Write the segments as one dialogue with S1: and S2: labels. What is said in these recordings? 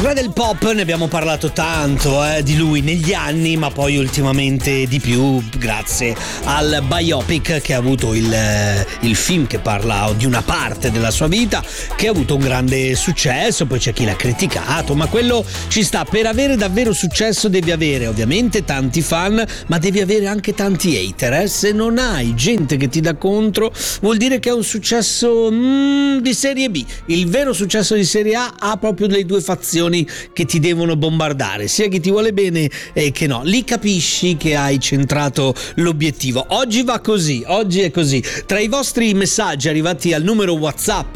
S1: Re del pop, ne abbiamo parlato tanto di lui negli anni, ma poi ultimamente di più grazie al biopic che ha avuto il film che parla di una parte della sua vita, che ha avuto un grande successo. Poi c'è chi l'ha criticato, ma quello ci sta. Per avere davvero successo devi avere ovviamente tanti fan, ma devi avere anche tanti hater. Se non hai gente che ti dà contro, vuol dire che è un successo di serie B. Il vero successo di serie A ha proprio le due fazioni che ti devono bombardare, sia chi ti vuole bene che no. Lì capisci che hai centrato l'obiettivo. Oggi va così, oggi è così. Tra i vostri messaggi arrivati al numero WhatsApp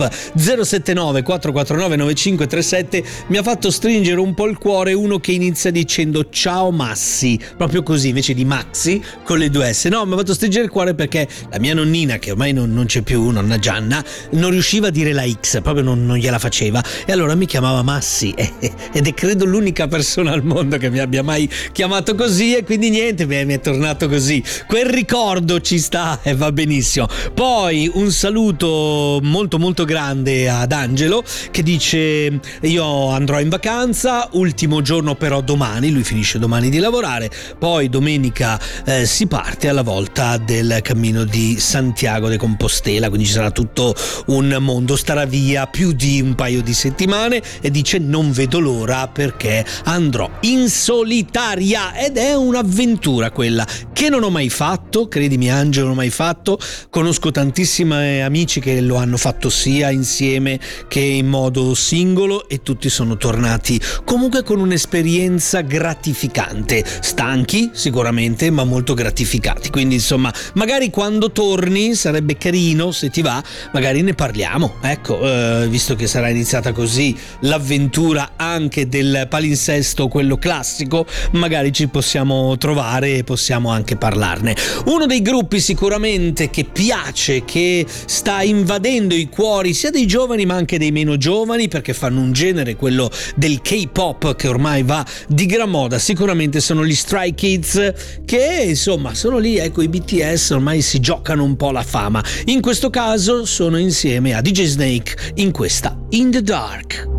S1: 079 449 9537 mi ha fatto stringere un po' il cuore uno che inizia dicendo ciao Massi, proprio così, invece di Maxi con le due S. No, mi ha fatto stringere il cuore perché la mia nonnina, che ormai non c'è più, nonna Gianna, non riusciva a dire la X, proprio non gliela faceva, e allora mi chiamava Massi ed è credo l'unica persona al mondo che mi abbia mai chiamato così, e quindi niente, mi è tornato così quel ricordo, ci sta e va benissimo. Poi un saluto molto molto grande ad Angelo che dice io andrò in vacanza, ultimo giorno però domani, lui finisce domani di lavorare, poi domenica si parte alla volta del cammino di Santiago de Compostela, quindi ci sarà tutto un mondo, starà via più di un paio di settimane e dice non vedo l'ora perché andrò in solitaria, ed è un'avventura quella che non ho mai fatto, credimi Angelo, non ho mai fatto. Conosco tantissimi amici che lo hanno fatto sia insieme che in modo singolo e tutti sono tornati comunque con un'esperienza gratificante, stanchi sicuramente ma molto gratificati, quindi insomma magari quando torni sarebbe carino, se ti va magari ne parliamo, ecco, visto che sarà iniziata così l'avventura anche del palinsesto, quello classico, magari ci possiamo trovare e possiamo anche parlarne. Uno dei gruppi sicuramente che piace, che sta invadendo i cuori sia dei giovani ma anche dei meno giovani, perché fanno un genere, quello del K-pop, che ormai va di gran moda, sicuramente sono gli Stray Kids, che insomma sono lì, ecco, i BTS ormai si giocano un po' la fama. In questo caso sono insieme a DJ Snake in questa In the Dark.